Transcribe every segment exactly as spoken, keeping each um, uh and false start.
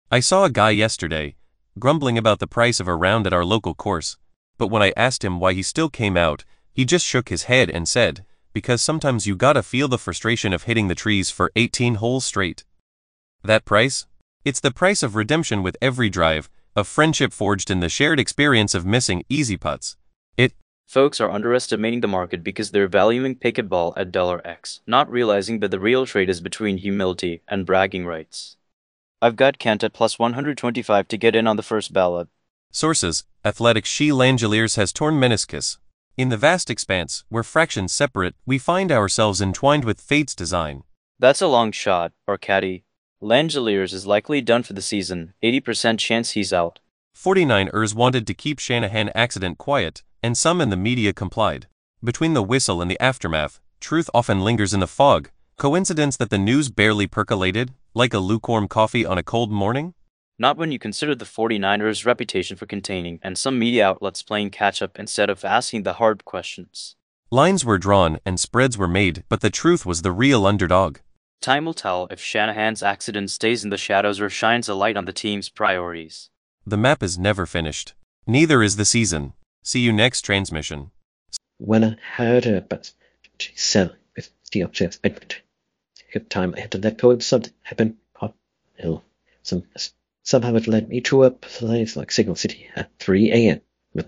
I saw a guy yesterday, grumbling about the price of a round at our local course, but when I asked him why he still came out, he just shook his head and said, because sometimes you gotta feel the frustration of hitting the trees for eighteen holes straight. That price? It's the price of redemption with every drive, of friendship forged in the shared experience of missing easy putts. It Folks are underestimating the market because they're valuing pickleball at $X, not realizing that the real trade is between humility and bragging rights. I've got Kent at plus one hundred twenty-five to get in on the first ballot. Sources: Athletic. She Langeliers has torn meniscus. In the vast expanse, where fractions separate, we find ourselves entwined with fate's design. That's a long shot, or caddy. Langeliers is likely done for the season, eighty percent chance he's out. forty-nine ers wanted to keep Shanahan accident quiet, and some in the media complied. Between the whistle and the aftermath, truth often lingers in the fog. Coincidence that the news barely percolated, like a lukewarm coffee on a cold morning? Not when you consider the forty-niners' reputation for containing and some media outlets playing catch-up instead of asking the hard questions. Lines were drawn and spreads were made, but the truth was the real underdog. Time will tell if Shanahan's accident stays in the shadows or shines a light on the team's priorities. The map is never finished. Neither is the season. See you next transmission. When I heard her, but she said with the objects, I took time I had to let go of something happened. Ill. Some somehow it led me to a place like Signal City at three a m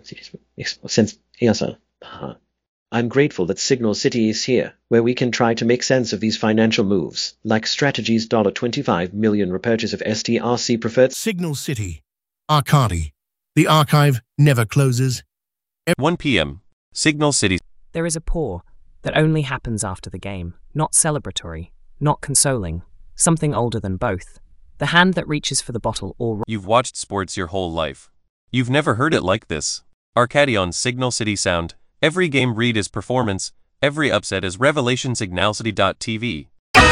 Since yes, uh, I'm grateful that Signal City is here, where we can try to make sense of these financial moves, like Strategy's twenty-five million dollars repurchase of S T R C preferred. Signal City. Arcadi. The archive never closes. one p m Signal City. There is a pour that only happens after the game, not celebratory, not consoling, something older than both. The hand that reaches for the bottle or... You've watched sports your whole life. You've never heard it like this. Arcadi on Signal City Sound. Every game read is performance, every upset is revelation. Signal City dot T V.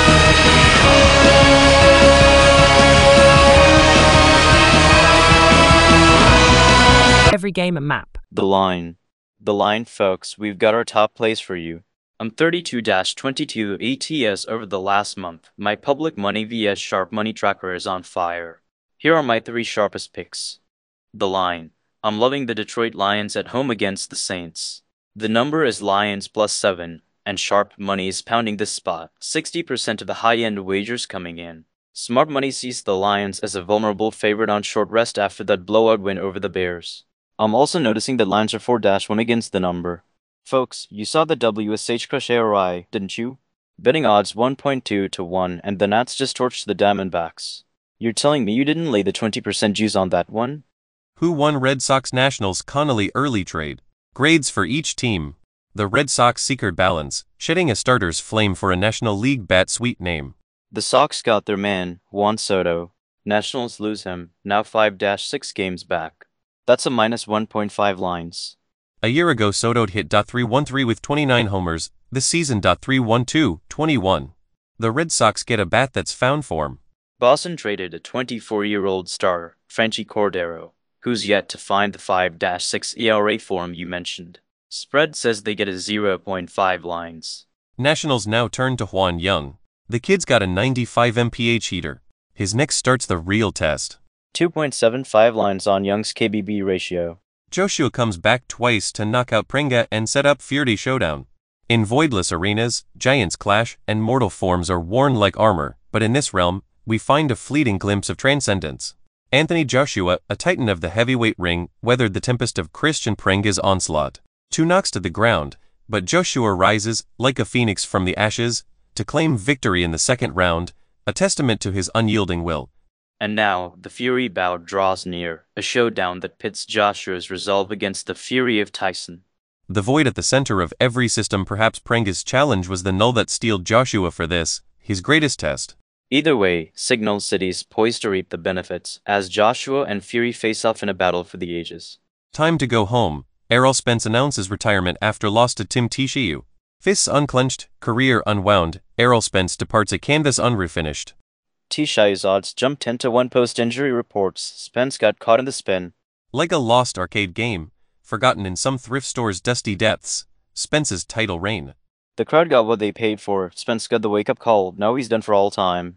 Every game a map. The line. The line, folks, we've got our top plays for you. I'm thirty-two twenty-two A T S over the last month. My public money vs Sharp Money tracker is on fire. Here are my three sharpest picks. The line. I'm loving the Detroit Lions at home against the Saints. The number is Lions plus seven, and Sharp Money is pounding this spot. sixty percent of the high-end wagers coming in. Smart Money sees the Lions as a vulnerable favorite on short rest after that blowout win over the Bears. I'm also noticing that Lions are four one against the number. Folks, you saw the W S H Crush A R I, didn't you? Betting odds one point two to one, and the Nats just torched the Diamondbacks. You're telling me you didn't lay the twenty percent juice on that one? Who won Red Sox Nationals Connolly early trade? Grades for each team. The Red Sox secured balance, shedding a starter's flame for a National League bat sweet name. The Sox got their man, Juan Soto. Nationals lose him, now five six games back. That's a minus one point five lines. A year ago Soto hit three thirteen with twenty-nine homers, this season three twelve, twenty-one. The Red Sox get a bat that's found form. Boston traded a twenty-four-year-old star, Franchy Cordero, who's yet to find the five six E R A form you mentioned. Spread says they get a zero point five lines. Nationals now turn to Juan Young. The kid's got a ninety-five miles per hour heater. His next start's the real test. two point seven five lines on Young's K B B ratio. Joshua comes back twice to knock out Pringa and set up Fury Showdown. In voidless arenas, giants clash and mortal forms are worn like armor, but in this realm, we find a fleeting glimpse of transcendence. Anthony Joshua, a titan of the heavyweight ring, weathered the tempest of Christian Pringa's onslaught. Two knocks to the ground, but Joshua rises, like a phoenix from the ashes, to claim victory in the second round, a testament to his unyielding will. And now, the Fury bout draws near, a showdown that pits Joshua's resolve against the fury of Tyson. The void at the center of every system. Perhaps Pringa's challenge was the null that steeled Joshua for this, his greatest test. Either way, Signal City's poised to reap the benefits, as Joshua and Fury face off in a battle for the ages. Time to go home. Errol Spence announces retirement after loss to Tim Teixeira. Fists unclenched, career unwound, Errol Spence departs a canvas unrefinished. Teixeira's odds jumped ten to one post-injury reports. Spence got caught in the spin. Like a lost arcade game, forgotten in some thrift store's dusty depths, Spence's title reign. The crowd got what they paid for. Spence got the wake-up call. Now he's done for all time.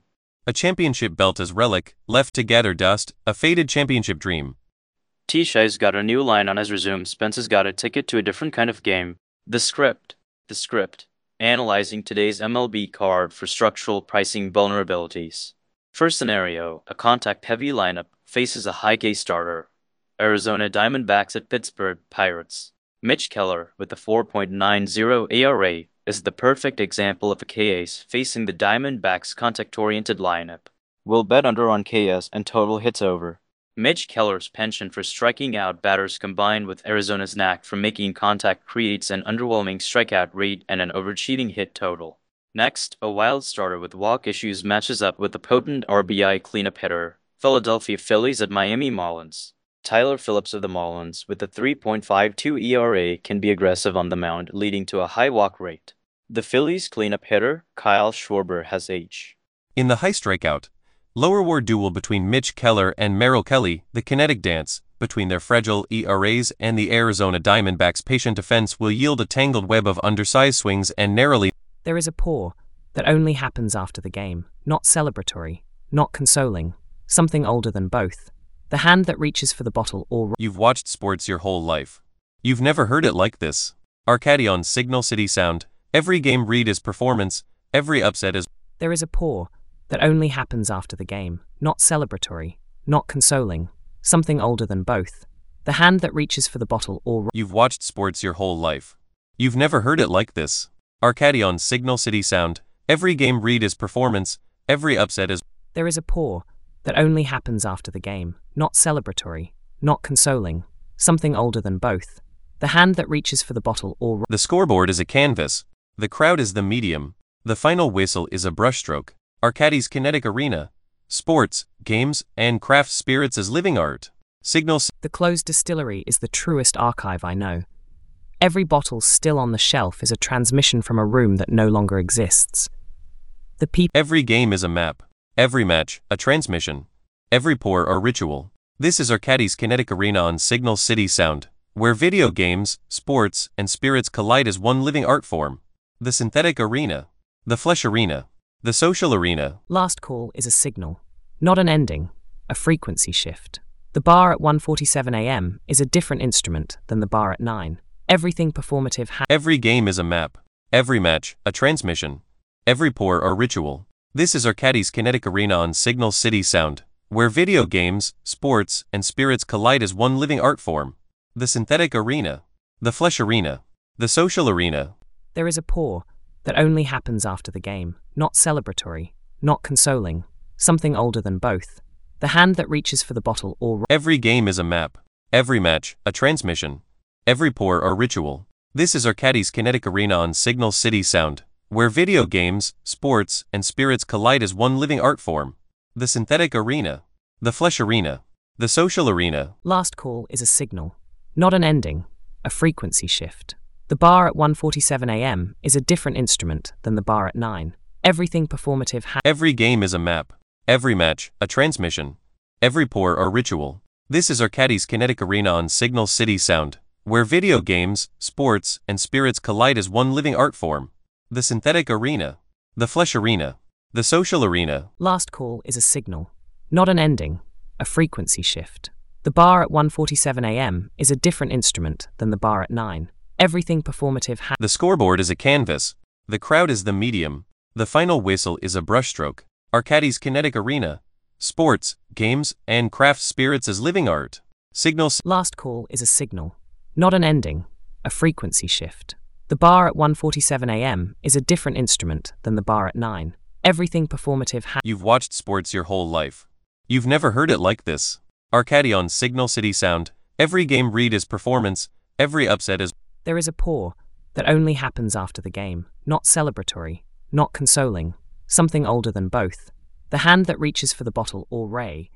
A championship belt as relic, left to gather dust, a faded championship dream. T-Shai's got a new line on his resume. Spence's got a ticket to a different kind of game. The script. The script. Analyzing today's M L B card for structural pricing vulnerabilities. First scenario, a contact-heavy lineup faces a high-K starter. Arizona Diamondbacks at Pittsburgh Pirates. Mitch Keller, with a four point nine oh E R A, is the perfect example of a K S facing the Diamondbacks' contact-oriented lineup. We'll bet under on K S and total hits over. Mitch Keller's penchant for striking out batters combined with Arizona's knack for making contact creates an underwhelming strikeout rate and an overachieving hit total. Next, a wild starter with walk issues matches up with a potent R B I cleanup hitter, Philadelphia Phillies at Miami Marlins. Tyler Phillips of the Marlins, with a three point five two E R A, can be aggressive on the mound, leading to a high walk rate. The Phillies' cleanup hitter, Kyle Schwarber, has H. In the high strikeout, lower war duel between Mitch Keller and Merrill Kelly, the kinetic dance between their fragile E R As and the Arizona Diamondbacks' patient defense will yield a tangled web of undersized swings and narrowly. There is a pour that only happens after the game, not celebratory, not consoling, something older than both. The hand that reaches for the bottle or... You've watched sports your whole life. You've never heard it like this. Arcadi on Signal City Sound. Every game read is performance, every upset is... There is a pour that only happens after the game, not celebratory, not consoling, something older than both. The hand that reaches for the bottle or... You've watched sports your whole life. You've never heard it like this. Arcadi on Signal City Sound. Every game read is performance, every upset is... There is a pour that only happens after the game, not celebratory, not consoling, something older than both. The hand that reaches for the bottle or... The scoreboard is a canvas. The crowd is the medium. The final whistle is a brushstroke. Arcadi's kinetic arena. Sports, games, and craft spirits as living art. Signal... The closed distillery is the truest archive I know. Every bottle still on the shelf is a transmission from a room that no longer exists. The people... Every game is a map. Every match, a transmission. Every pour, a ritual. This is Arcadi's kinetic arena on Signal City Sound, where video games, sports, and spirits collide as one living art form. The synthetic arena. The flesh arena. The social arena. Last call is a signal, not an ending, a frequency shift. The bar at one forty-seven a m is a different instrument than the bar at nine. Everything performative ha- Every game is a map. Every match, a transmission. Every pour, a ritual. This is Arcadi's kinetic arena on Signal City Sound, where video games, sports, and spirits collide as one living art form. The synthetic arena. The flesh arena. The social arena. There is a pour that only happens after the game, not celebratory, not consoling, something older than both. The hand that reaches for the bottle or... Every game is a map. Every match, a transmission. Every pour, a ritual. This is Arcadi's kinetic arena on Signal City Sound, where video games, sports, and spirits collide as one living art form. The synthetic arena. The flesh arena. The social arena. Last call is a signal, not an ending, a frequency shift. The bar at one forty-seven a m is a different instrument than the bar at nine. Everything performative ha- Every game is a map. Every match, a transmission. Every pour, a ritual. This is Arcadi's kinetic arena on Signal City Sound, where video games, sports, and spirits collide as one living art form. The synthetic arena. The flesh arena. The social arena. Last call is a signal, not an ending, a frequency shift. The bar at one forty-seven a m is a different instrument than the bar at nine. Everything performative ha- The scoreboard is a canvas. The crowd is the medium. The final whistle is a brushstroke. Arcadi's kinetic arena. Sports, games, and craft spirits as living art. Signal... Last call is a signal, not an ending, a frequency shift. The bar at one forty-seven a m is a different instrument than the bar at nine. Everything performative ha- You've watched sports your whole life. You've never heard it like this. Arcadi on Signal City Sound. Every game read is performance. Every upset is... There is a pour that only happens after the game, not celebratory, not consoling, something older than both. The hand that reaches for the bottle or ray.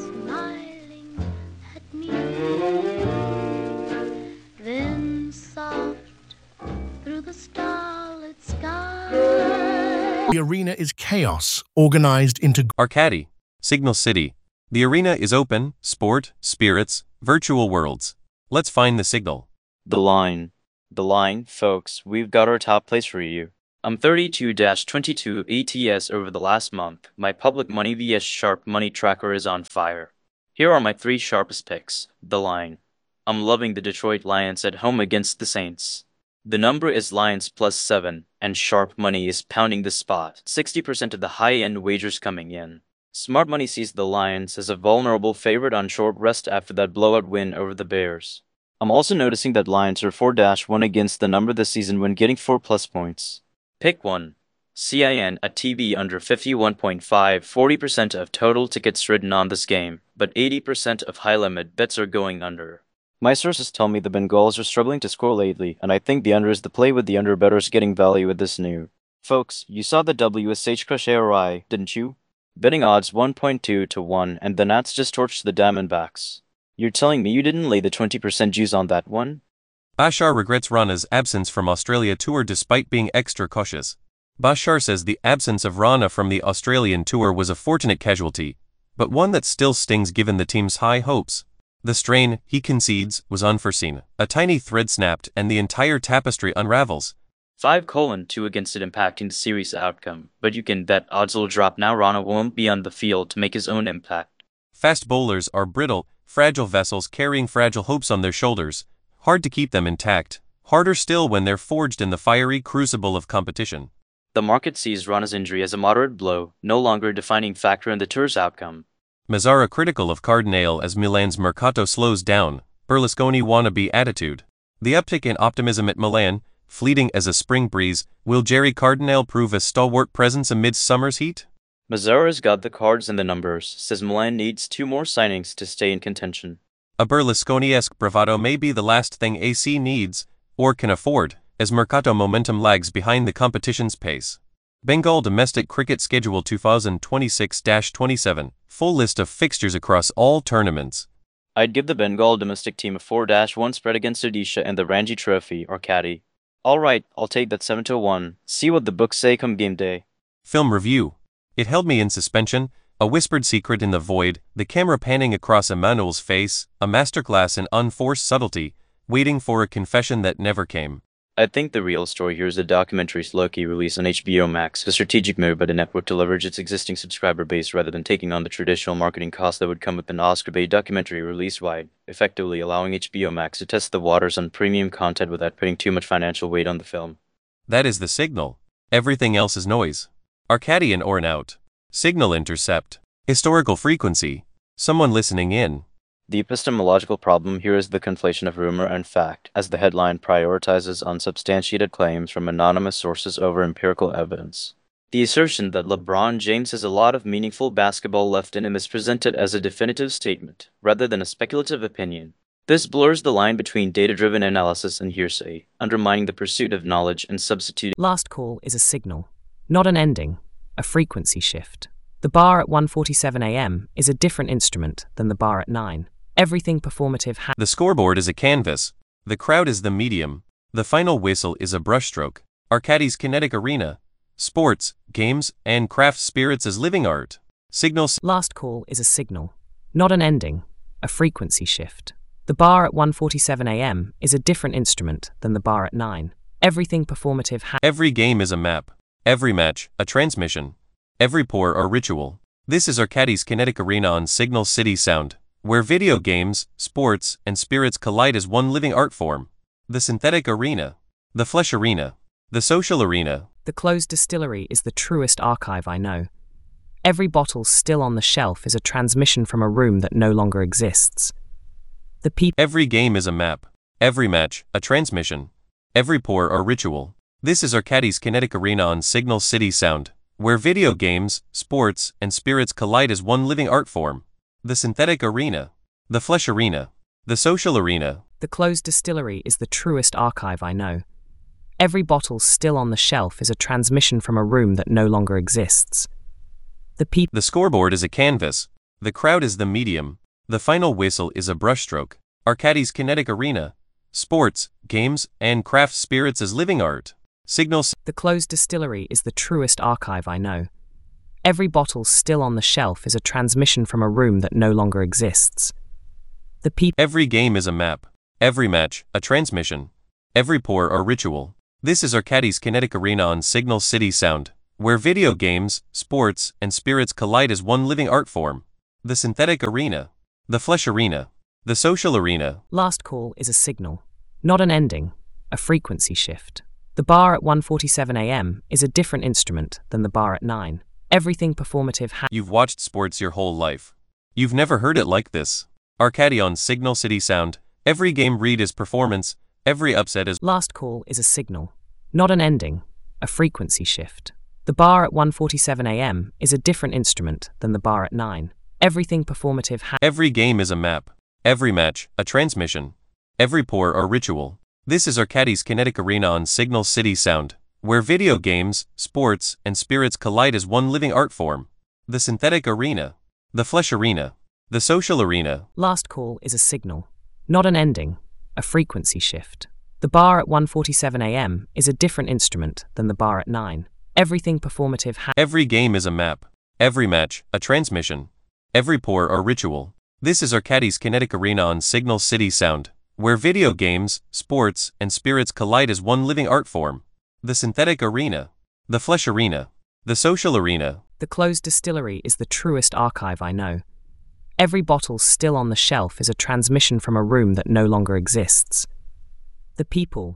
Smiling at me, then soft through the starlit sky. The arena is chaos, organized into... Arcadi, Signal City. The arena is open, sport, spirits, virtual worlds. Let's find the signal. The line. The line, folks, we've got our top place for you. I'm thirty-two twenty-two A T S over the last month. My public money vs Sharp Money Tracker is on fire. Here are my three sharpest picks. The line. I'm loving the Detroit Lions at home against the Saints. The number is Lions plus seven, and Sharp Money is pounding the spot. sixty percent of the high-end wagers coming in. Smart Money sees the Lions as a vulnerable favorite on short rest after that blowout win over the Bears. I'm also noticing that Lions are four one against the number this season when getting four plus points. Pick one. C I N at T B under fifty-one point five, forty percent of total tickets written on this game, but eighty percent of high-limit bets are going under. My sources tell me the Bengals are struggling to score lately, and I think the under is the play with the under bettors getting value with this new. Folks, you saw the W with Sagecrush A R I, didn't you? Betting odds one point two to one, and the Nats just torched the Diamondbacks. You're telling me you didn't lay the twenty percent juice on that one? Bashar regrets Rana's absence from Australia tour despite being extra cautious. Bashar says the absence of Rana from the Australian tour was a fortunate casualty, but one that still stings given the team's high hopes. The strain, he concedes, was unforeseen. A tiny thread snapped and the entire tapestry unravels. five colon two against it impacting the series outcome, but you can bet odds will drop now Rana won't be on the field to make his own impact. Fast bowlers are brittle, fragile vessels carrying fragile hopes on their shoulders. Hard to keep them intact. Harder still when they're forged in the fiery crucible of competition. The market sees Rana's injury as a moderate blow, no longer a defining factor in the tour's outcome. Mazzara critical of Cardinale as Milan's Mercato slows down, Berlusconi wannabe attitude. The uptick in optimism at Milan, fleeting as a spring breeze, will Jerry Cardinale prove a stalwart presence amidst summer's heat? Mazzara's got the cards and the numbers, says Milan needs two more signings to stay in contention. A Berlusconi-esque bravado may be the last thing A C needs, or can afford, as Mercato momentum lags behind the competition's pace. Bengal domestic cricket schedule twenty twenty-six twenty-seven, full list of fixtures across all tournaments. I'd give the Bengal domestic team a four one spread against Odisha and the Ranji Trophy or Caddy. Alright, I'll take that seven to one, see what the books say come game day. Film review. It held me in suspension, a whispered secret in the void, the camera panning across Emmanuel's face, a masterclass in unforced subtlety, waiting for a confession that never came. I think the real story here is the documentary's Loki release on H B O Max, a strategic move by the network to leverage its existing subscriber base rather than taking on the traditional marketing costs that would come with an Oscar-bait documentary release wide, effectively allowing H B O Max to test the waters on premium content without putting too much financial weight on the film. That is the signal. Everything else is noise. Arcadian or an out. Signal intercept. Historical frequency. Someone listening in. The epistemological problem here is the conflation of rumor and fact, as the headline prioritizes unsubstantiated claims from anonymous sources over empirical evidence. The assertion that LeBron James has a lot of meaningful basketball left in him is presented as a definitive statement, rather than a speculative opinion. This blurs the line between data-driven analysis and hearsay, undermining the pursuit of knowledge and substituting. Last call is a signal, not an ending, a frequency shift. The bar at one forty-seven a m is a different instrument than the bar at nine. Everything performative ha- The scoreboard is a canvas. The crowd is the medium. The final whistle is a brushstroke. Arcadi's kinetic arena. Sports, games, and craft spirits as living art. Signals. Last call is a signal, not an ending, a frequency shift. The bar at one forty-seven a m is a different instrument than the bar at nine. Everything performative ha- Every game is a map. Every match, a transmission. Every pour or ritual. This is Arcadi's kinetic arena on Signal City Sound, where video games, sports, and spirits collide as one living art form. The synthetic arena. The flesh arena. The social arena. The closed distillery is the truest archive I know. Every bottle still on the shelf is a transmission from a room that no longer exists. The people. Every game is a map. Every match, a transmission. Every pour or ritual. This is Arcadi's kinetic arena on Signal City Sound, where video games, sports, and spirits collide as one living art form. The synthetic arena. The flesh arena. The social arena. The closed distillery is the truest archive I know. Every bottle still on the shelf is a transmission from a room that no longer exists. The people. The scoreboard is a canvas. The crowd is the medium. The final whistle is a brushstroke. Arcadi's kinetic arena. Sports, games, and craft spirits as living art. Signals. The closed distillery is the truest archive I know. Every bottle still on the shelf is a transmission from a room that no longer exists. The people. Every game is a map. Every match, a transmission. Every pour or ritual. This is Arcadis Kinetic Arena on Signal City Sound, where video games, sports, and spirits collide as one living art form. The synthetic arena, the flesh arena, the social arena. Last call is a signal, not an ending, a frequency shift. The bar at one forty-seven a m is a different instrument than the bar at nine. Everything performative ha- You've watched sports your whole life. You've never heard it like this. Arcadi on Signal City Sound, every game read is performance, every upset is... Last call is a signal, not an ending, a frequency shift. The bar at one forty-seven a m is a different instrument than the bar at nine. Everything performative ha- Every game is a map, every match, a transmission, every pour or ritual. This is Arcadis Kinetic Arena on Signal City Sound, where video games, sports, and spirits collide as one living art form. The synthetic arena, the flesh arena, the social arena. Last call is a signal, not an ending, a frequency shift. The bar at one forty-seven a m is a different instrument than the bar at nine. Everything performative ha- Every game is a map, every match, a transmission, every pour or ritual. This is Arcadis Kinetic Arena on Signal City Sound, where video games, sports, and spirits collide as one living art form. The synthetic arena, the flesh arena, the social arena. The closed distillery is the truest archive I know. Every bottle still on the shelf is a transmission from a room that no longer exists. The people.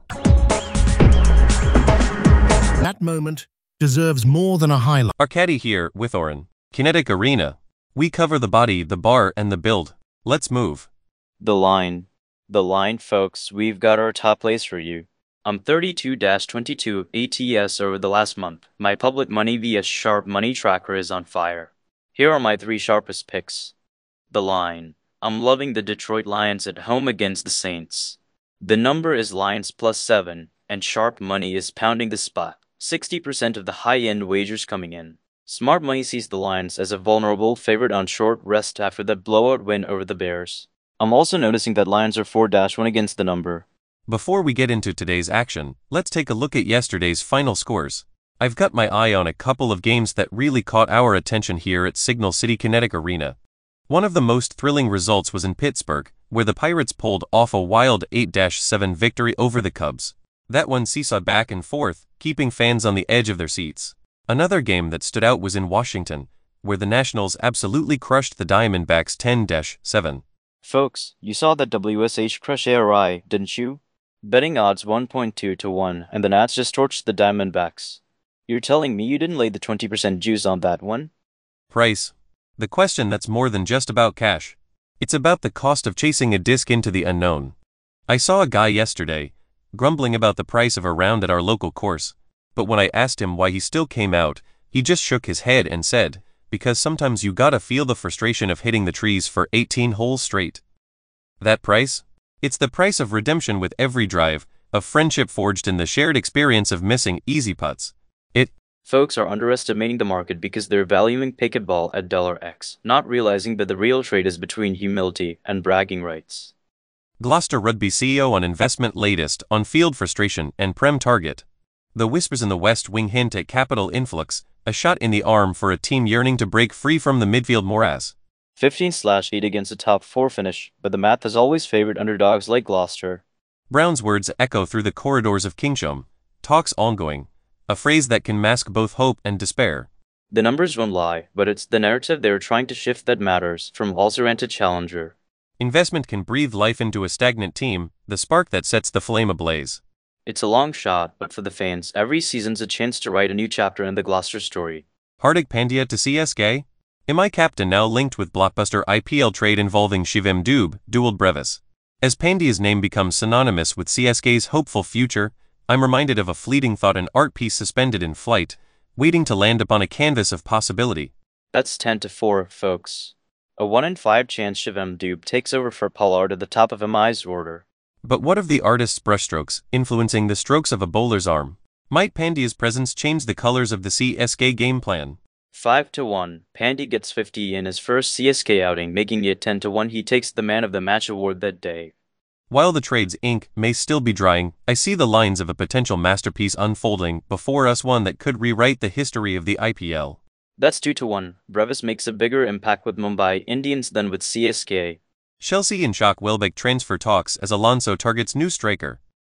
That moment deserves more than a highlight. Arcadi here with Oren. Kinetic Arena. We cover the body, the bar, and the build. Let's move. The line. The line, folks, we've got our top place for you. I'm thirty-two twenty-two A T S over the last month. My public money via Sharp Money Tracker is on fire. Here are my three sharpest picks. The line. I'm loving the Detroit Lions at home against the Saints. The number is Lions plus seven, and Sharp Money is pounding the spot. sixty percent of the high-end wagers coming in. Smart Money sees the Lions as a vulnerable favorite on short rest after the blowout win over the Bears. I'm also noticing that Lions are four one against the number. Before we get into today's action, let's take a look at yesterday's final scores. I've got my eye on a couple of games that really caught our attention here at Signal City Kinetic Arena. One of the most thrilling results was in Pittsburgh, where the Pirates pulled off a wild eight seven victory over the Cubs. That one seesawed back and forth, keeping fans on the edge of their seats. Another game that stood out was in Washington, where the Nationals absolutely crushed the Diamondbacks ten seven. Folks, you saw that W S H crush A R I, didn't you? Betting odds one point two to one, and the Nats just torched the Diamondbacks. You're telling me you didn't lay the twenty percent juice on that one? Price. The question that's more than just about cash. It's about the cost of chasing a disc into the unknown. I saw a guy yesterday, grumbling about the price of a round at our local course, but when I asked him why he still came out, he just shook his head and said, because sometimes you gotta feel the frustration of hitting the trees for eighteen holes straight. That price? It's the price of redemption with every drive, of friendship forged in the shared experience of missing easy putts. It. Folks are underestimating the market because they're valuing pickleball at $X, not realizing that the real trade is between humility and bragging rights. Gloucester Rugby C E O on investment latest on field frustration and prem target. The whispers in the West Wing hint at capital influx, a shot in the arm for a team yearning to break free from the midfield morass. fifteen slash eight against a top four finish, but the math has always favored underdogs like Gloucester. Brown's words echo through the corridors of Kingshome. Talks ongoing. A phrase that can mask both hope and despair. The numbers won't lie, but it's the narrative they're trying to shift that matters, from Ulceran to Challenger. Investment can breathe life into a stagnant team, the spark that sets the flame ablaze. It's a long shot, but for the fans, every season's a chance to write a new chapter in the Gloucester story. Hardik Pandya to C S K? Am I captain now linked with blockbuster I P L trade involving Shivam Dube, Dewald Brevis? As Pandya's name becomes synonymous with C S K's hopeful future, I'm reminded of a fleeting thought, an art piece suspended in flight, waiting to land upon a canvas of possibility. That's ten to four, folks. A one in five chance Shivam Dube takes over for Pollard at the top of M I's order. But what of the artist's brushstrokes, influencing the strokes of a bowler's arm? Might Pandya's presence change the colors of the C S K game plan? five to one, Pandya gets fifty in his first C S K outing, making it ten to one he takes the Man of the Match award that day. While the trade's ink may still be drying, I see the lines of a potential masterpiece unfolding before us, one that could rewrite the history of the I P L. That's two to one. Brevis makes a bigger impact with Mumbai Indians than with C S K. Chelsea and Jacques Welbeck transfer talks as Alonso targets new striker.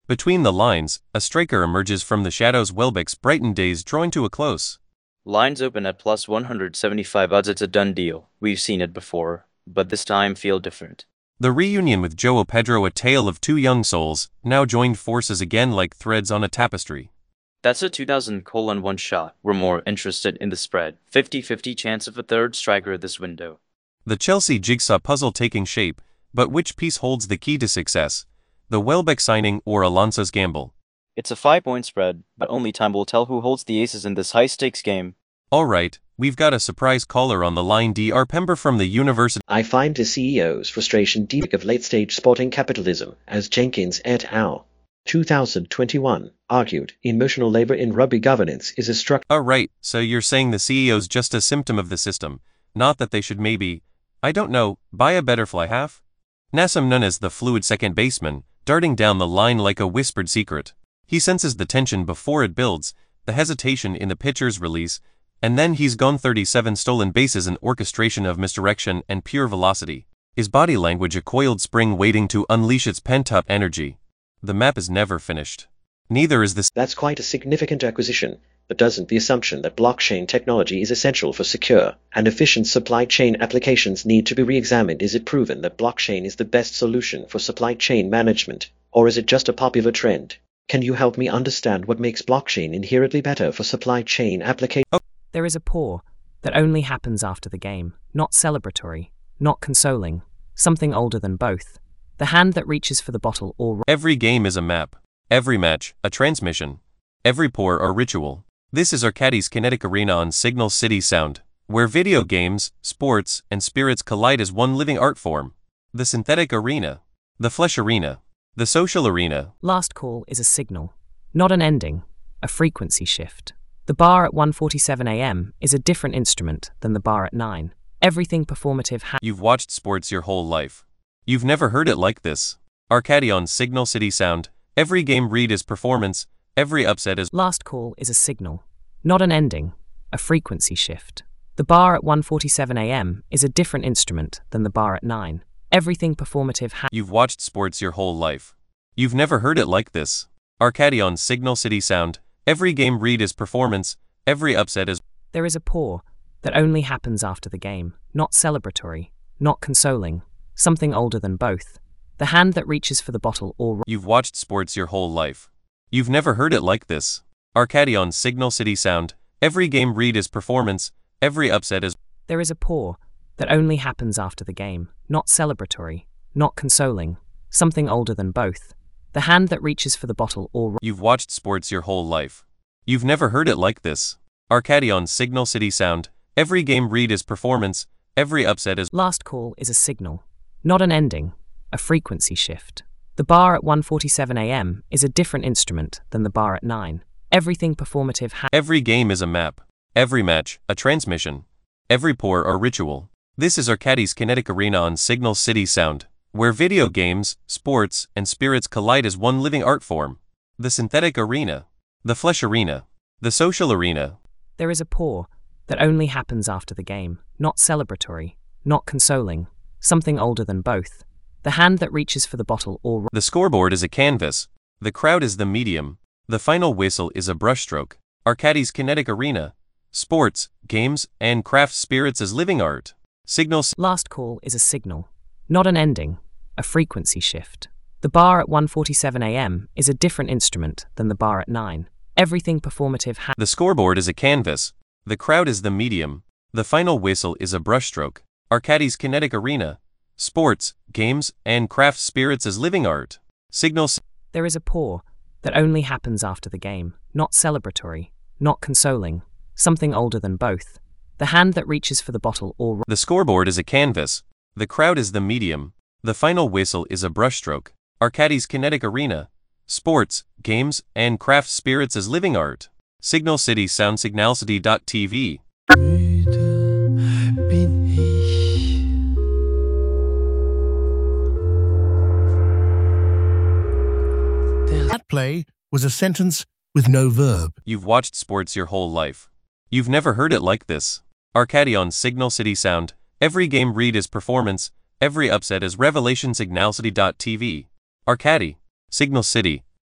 Between the lines, a striker emerges from the shadows. Welbeck's brightened days drawing to a close. Lines open at plus one hundred seventy-five odds. It's a done deal. We've seen it before, but this time feel different. The reunion with João Pedro, a tale of two young souls, now joined forces again like threads on a tapestry. That's a two thousand colon one shot. We're more interested in the spread. fifty fifty chance of a third striker this window. The Chelsea jigsaw puzzle taking shape, but which piece holds the key to success? The Welbeck signing or Alonso's gamble? It's a five-point spread, but only time will tell who holds the aces in this high-stakes game. Alright, we've got a surprise caller on the line. Doctor Pember from the University. I find the C E O's frustration deep of late-stage sporting capitalism, as Jenkins et al. two thousand twenty-one argued, emotional labor in rugby governance is a structure. Alright, so you're saying the C E O's just a symptom of the system, not that they should maybe, I don't know, buy a better fly half? Nasim Nunes, the fluid second baseman, darting down the line like a whispered secret. He senses the tension before it builds, the hesitation in the pitcher's release, and then he's gone. thirty-seven stolen bases, an orchestration of misdirection and pure velocity. His body language a coiled spring waiting to unleash its pent-up energy. The map is never finished. Neither is this. That's quite a significant acquisition, but doesn't the assumption that blockchain technology is essential for secure and efficient supply chain applications need to be re-examined? Is it proven that blockchain is the best solution for supply chain management, or is it just a popular trend? Can you help me understand what makes blockchain inherently better for supply chain applications? Oh. There is a pour that only happens after the game, not celebratory, not consoling, something older than both. The hand that reaches for the bottle or... Every game is a map. Every match, a transmission. Every pour or ritual. This is Arcadis Kinetic Arena on Signal City Sound, where video games, sports, and spirits collide as one living art form. The synthetic arena. The flesh arena. The social arena. Last call is a signal, not an ending, a frequency shift. The bar at one forty-seven a m is a different instrument than the bar at nine. Everything performative ha- You've watched sports your whole life. You've never heard it like this. Arcadi on Signal City Sound. Every game read is performance, every upset is... Last call is a signal, not an ending, a frequency shift. The bar at one forty-seven a m is a different instrument than the bar at nine. Everything performative ha- You've watched sports your whole life. You've never heard it like this. Arcadi on Signal City Sound. Every game read is performance, every upset is... There is a pour that only happens after the game, not celebratory, not consoling, something older than both. The hand that reaches for the bottle or... You've watched sports your whole life. You've never heard it like this. Arcadi on Signal City Sound. Every game read is performance, every upset is... There is a pour that only happens after the game, not celebratory, not consoling, something older than both. The hand that reaches for the bottle or... You've watched sports your whole life. You've never heard it like this. Arcadi on Signal City Sound. Every game read is performance, every upset is... Last call is a signal, not an ending, a frequency shift. The bar at one forty-seven a m is a different instrument than the bar at nine. Everything performative ha- Every game is a map. Every match, a transmission. Every pour or ritual. This is Arcadi's Kinetic Arena on Signal City Sound, where video games, sports, and spirits collide as one living art form. The synthetic arena. The flesh arena. The social arena. There is a pour that only happens after the game, not celebratory, not consoling, something older than both. The hand that reaches for the bottle or... The scoreboard is a canvas. The crowd is the medium. The final whistle is a brushstroke. Arcadi's Kinetic Arena. Sports, games, and craft spirits as living art. Signals. Last call is a signal, not an ending, a frequency shift. The bar at one forty-seven a m is a different instrument than the bar at nine. Everything performative ha- The scoreboard is a canvas. The crowd is the medium. The final whistle is a brushstroke. Arcadi's Kinetic Arena. Sports, games, and craft spirits as living art. Signals. There is a pour that only happens after the game, not celebratory, not consoling, something older than both. The hand that reaches for the bottle or... The scoreboard is a canvas. The crowd is the medium. The final whistle is a brushstroke. Arcadi's Kinetic Arena. Sports, games, and craft spirits as living art. Signal City Sound. Signalcity dot t v. That play was a sentence with no verb. You've watched sports your whole life. You've never heard it like this. Arcadi on Signal City Sound. Every game read is performance, every upset is revelation. Signalcity dot t v. Arcadi. Signal City.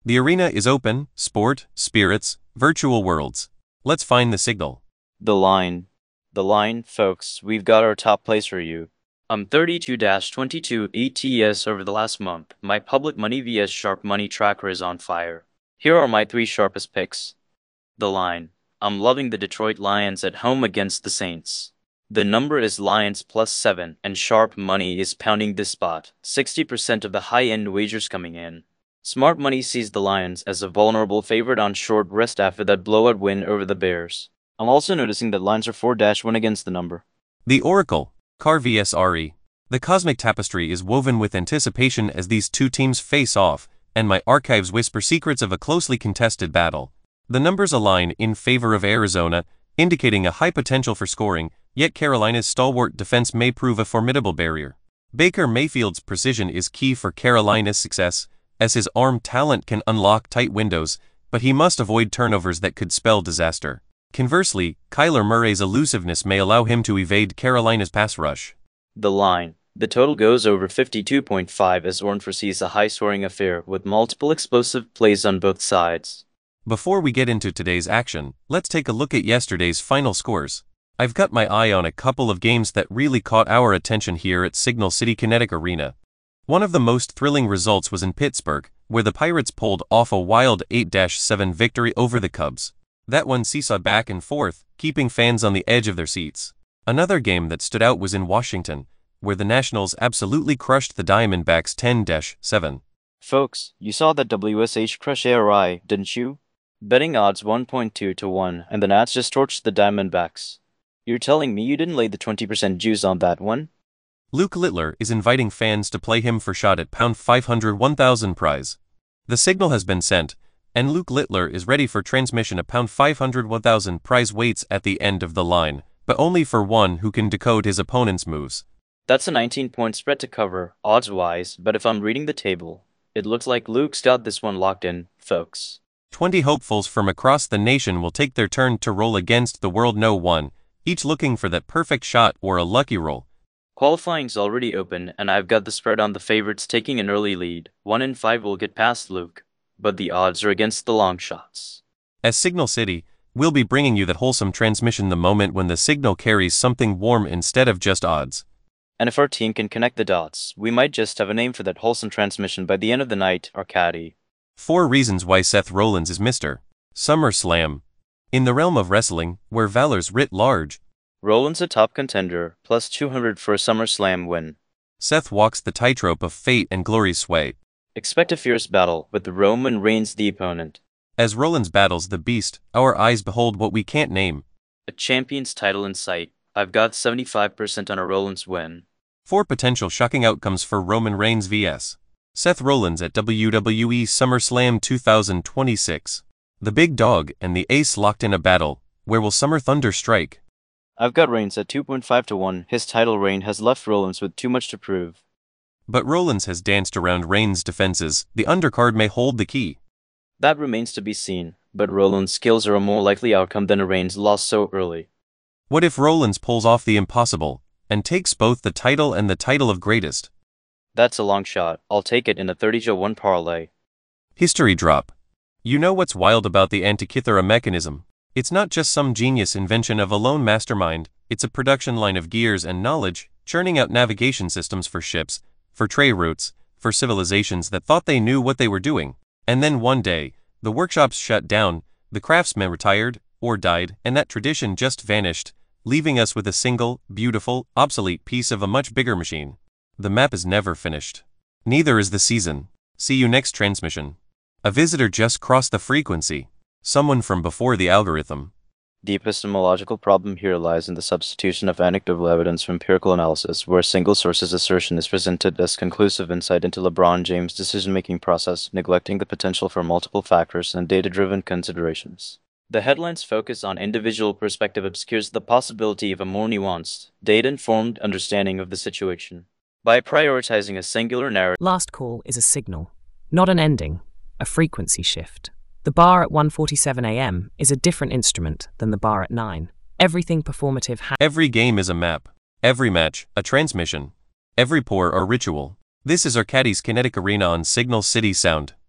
The arena is open, sport, spirits, virtual worlds. Let's find the signal. The line. The line, folks, we've got our top place for you. I'm thirty-two twenty-two A T S over the last month. My public money vs Sharp Money tracker is on fire. Here are my three sharpest picks. The line. I'm loving the Detroit Lions at home against the Saints. The number is Lions plus seven, and Sharp Money is pounding this spot. sixty percent of the high-end wagers coming in. Smart Money sees the Lions as a vulnerable favorite on short rest after that blowout win over the Bears. I'm also noticing that lines are four to one against the number. The Oracle, Car vs R E. The cosmic tapestry is woven with anticipation as these two teams face off, and my archives whisper secrets of a closely contested battle. The numbers align in favor of Arizona, indicating a high potential for scoring, yet Carolina's stalwart defense may prove a formidable barrier. Baker Mayfield's precision is key for Carolina's success, as his arm talent can unlock tight windows, but he must avoid turnovers that could spell disaster. Conversely, Kyler Murray's elusiveness may allow him to evade Carolina's pass rush. The line. The total goes over fifty-two point five as Orn foresees a high-scoring affair with multiple explosive plays on both sides. Before we get into today's action, let's take a look at yesterday's final scores. I've got my eye on a couple of games that really caught our attention here at Signal City Kinetic Arena. One of the most thrilling results was in Pittsburgh, where the Pirates pulled off a wild eight to seven victory over the Cubs. That one seesawed back and forth, keeping fans on the edge of their seats. Another game that stood out was in Washington, where the Nationals absolutely crushed the Diamondbacks ten to seven. Folks, you saw that W S H crush A R I, didn't you? Betting odds one point two to one, and the Nats just torched the Diamondbacks. You're telling me you didn't lay the twenty percent juice on that one? Luke Littler is inviting fans to play him for shot at pound five hundred one thousand prize. The signal has been sent, and Luke Littler is ready for transmission. A pound five hundred one thousand prize waits at the end of the line, but only for one who can decode his opponent's moves. That's a nineteen point spread to cover, odds-wise, but if I'm reading the table, it looks like Luke's got this one locked in, folks. twenty hopefuls from across the nation will take their turn to roll against the world no one, each looking for that perfect shot or a lucky roll. Qualifying's already open, and I've got the spread on the favorites taking an early lead. One in five will get past Luke, but the odds are against the long shots. As Signal City, we'll be bringing you that wholesome transmission the moment when the signal carries something warm instead of just odds. And if our team can connect the dots, we might just have a name for that wholesome transmission by the end of the night, Arcady. Four reasons why Seth Rollins is Mister SummerSlam. In the realm of wrestling, where valor's writ large, Rollins a top contender, plus two hundred for a SummerSlam win. Seth walks the tightrope of fate and glory's sway. Expect a fierce battle, with Roman Reigns the opponent. As Rollins battles the beast, our eyes behold what we can't name. A champion's title in sight. I've got seventy-five percent on a Rollins win. Four potential shocking outcomes for Roman Reigns versus Seth Rollins at W W E SummerSlam two thousand twenty-six. The big dog and the ace locked in a battle. Where will Summer Thunder strike? I've got Reigns at two point five to one. His title reign has left Rollins with too much to prove. But Rollins has danced around Reigns' defenses. The undercard may hold the key. That remains to be seen, but Rollins' skills are a more likely outcome than a Reigns loss so early. What if Rollins pulls off the impossible and takes both the title and the title of greatest? That's a long shot. I'll take it in a thirty to one parlay. History drop. You know what's wild about the Antikythera mechanism? It's not just some genius invention of a lone mastermind, it's a production line of gears and knowledge, churning out navigation systems for ships, for trade routes, for civilizations that thought they knew what they were doing. And then one day, the workshops shut down, the craftsmen retired, or died, and that tradition just vanished, leaving us with a single, beautiful, obsolete piece of a much bigger machine. The map is never finished. Neither is the season. See you next transmission. A visitor just crossed the frequency. Someone from before the algorithm. The epistemological problem here lies in the substitution of anecdotal evidence for empirical analysis, where a single source's assertion is presented as conclusive insight into LeBron James' decision-making process, neglecting the potential for multiple factors and data-driven considerations. The headline's focus on individual perspective obscures the possibility of a more nuanced, data-informed understanding of the situation. By prioritizing a singular narrative, Last call is a signal, not an ending, a frequency shift. The bar at one forty-seven a m is a different instrument than the bar at nine. Everything performative ha- Every game is a map. Every match, a transmission. Every pour, a ritual. This is Arcady's Kinetic Arena on Signal City Sound.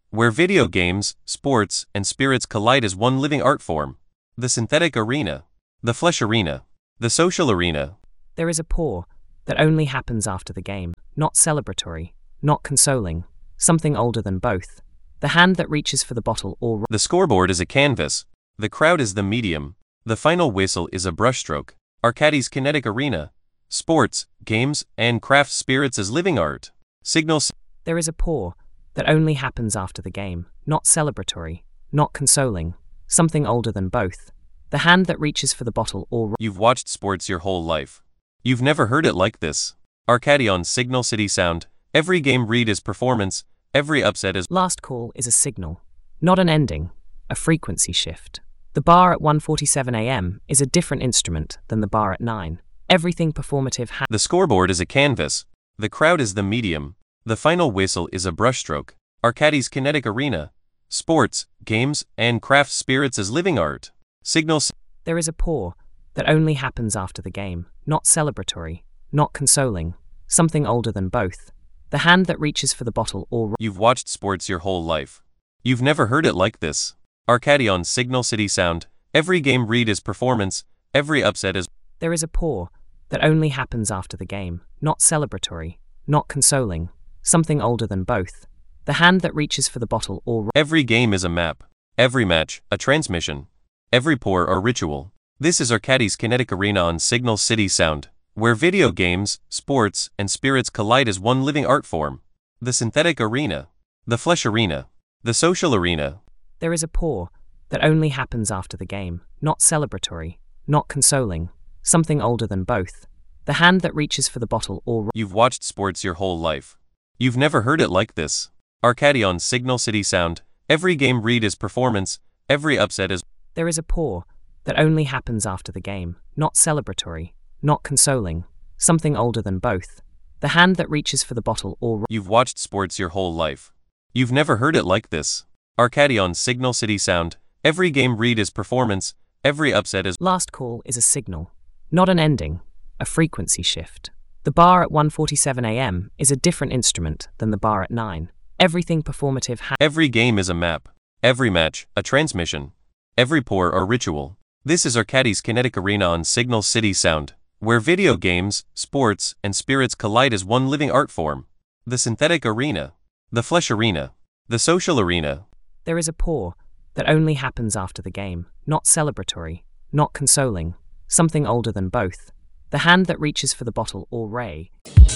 where video games, sports, and spirits collide as one living art form. The synthetic arena, the flesh arena, the social arena. There is a pour that only happens after the game, not celebratory, not consoling, something older than both. The hand that reaches for the bottle or... The scoreboard is a canvas. The crowd is the medium. The final whistle is a brushstroke. Arcadi's kinetic arena. Sports, games, and craft spirits as living art. Signal... There is a pour that only happens after the game, not celebratory, not consoling, something older than both. The hand that reaches for the bottle or... You've watched sports your whole life. You've never heard it like this. Arcadi on Signal City Sound. Every game read is performance. Every upset is... Last call is a signal, not an ending, a frequency shift. The bar at one forty-seven a m is a different instrument than the bar at nine. Everything performative ha- The scoreboard is a canvas. The crowd is the medium. The final whistle is a brushstroke. Arcadi's kinetic arena. Sports, games, and craft spirits as living art. Signal... There is a pour that only happens after the game, not celebratory, not consoling, something older than both. The hand that reaches for the bottle or... You've watched sports your whole life. You've never heard it like this. Arcadi on Signal City Sound. Every game read is performance. Every upset is... There is a pour that only happens after the game, not celebratory, not consoling, something older than both. The hand that reaches for the bottle or... Every game is a map. Every match, a transmission. Every pour or ritual. This is Arcadi's kinetic arena on Signal City Sound, where video games, sports, and spirits collide as one living art form. The synthetic arena, the flesh arena, the social arena. There is a pour that only happens after the game, not celebratory, not consoling, something older than both. The hand that reaches for the bottle or... You've watched sports your whole life. You've never heard it like this. Arcadi on Signal City Sound. Every game read is performance. Every upset is... There is a pour that only happens after the game, not celebratory, not consoling, something older than both. The hand that reaches for the bottle or... You've watched sports your whole life. You've never heard it like this. Arcadi on Signal City Sound. Every game read is performance. Every upset is... Last call is a signal, not an ending, a frequency shift. The bar at one forty-seven a m is a different instrument than the bar at nine. Everything performative ha- Every game is a map. Every match, a transmission. Every pour or ritual. This is Arcadi's kinetic arena on Signal City Sound, where video games, sports, and spirits collide as one living art form. The synthetic arena, the flesh arena, the social arena. There is a pour that only happens after the game, not celebratory, not consoling, something older than both. The hand that reaches for the bottle or ray.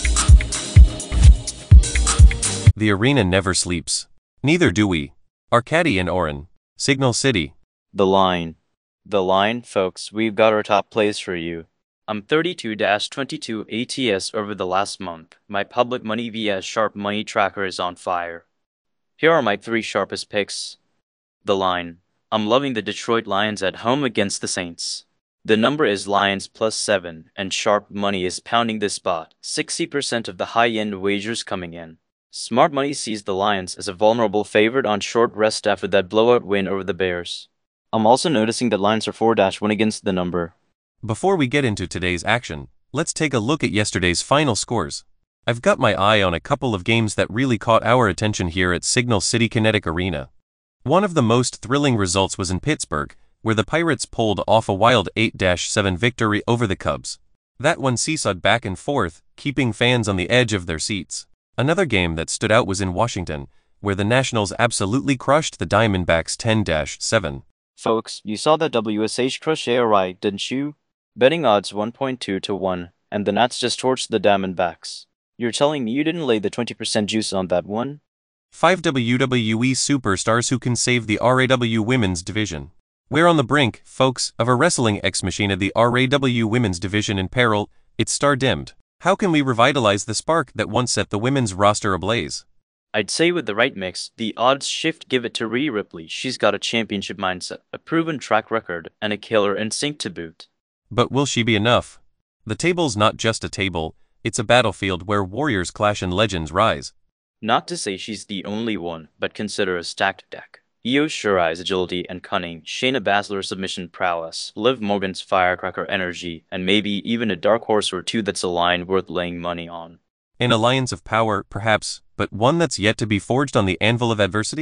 The arena never sleeps. Neither do we. Arcadi and Oren. Signal City. The line. The line, folks, we've got our top plays for you. I'm thirty-two twenty-two A T S over the last month. My public money via Sharp Money Tracker is on fire. Here are my three sharpest picks. The line. I'm loving the Detroit Lions at home against the Saints. The number is Lions plus seven, and Sharp Money is pounding this spot. sixty percent of the high-end wagers coming in. Smart Money sees the Lions as a vulnerable favorite on short rest after that blowout win over the Bears. I'm also noticing that Lions are four to one against the number. Before we get into today's action, let's take a look at yesterday's final scores. I've got my eye on a couple of games that really caught our attention here at Signal City Kinetic Arena. One of the most thrilling results was in Pittsburgh, where the Pirates pulled off a wild eight to seven victory over the Cubs. That one seesawed back and forth, keeping fans on the edge of their seats. Another game that stood out was in Washington, where the Nationals absolutely crushed the Diamondbacks ten to seven. Folks, you saw that W S H crush A R I, didn't you? Betting odds one point two to one, and the Nats just torched the Diamondbacks. You're telling me you didn't lay the twenty percent juice on that one? Five W W E superstars who can save the R A W Women's Division. We're on the brink, folks, of a wrestling ex-machina, the R A W Women's Division in peril, its star dimmed. How can we revitalize the spark that once set the women's roster ablaze? I'd say with the right mix, the odds shift give it to Rhea Ripley. She's got a championship mindset, a proven track record, and a killer instinct to boot. But will she be enough? The table's not just a table, it's a battlefield where warriors clash and legends rise. Not to say she's the only one, but consider a stacked deck. Io Shirai's agility and cunning, Shayna Baszler's submission prowess, Liv Morgan's firecracker energy, and maybe even a dark horse or two that's a line worth laying money on. An alliance of power, perhaps, but one that's yet to be forged on the anvil of adversity?